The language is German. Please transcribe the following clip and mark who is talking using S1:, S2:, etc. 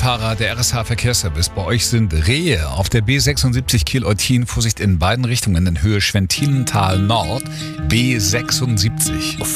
S1: Fahrer der RSH Verkehrsservice. Bei euch sind Rehe auf der B76 Kiel-Eutin. Vorsicht in beiden Richtungen in Höhe Schwentilental Nord. B76.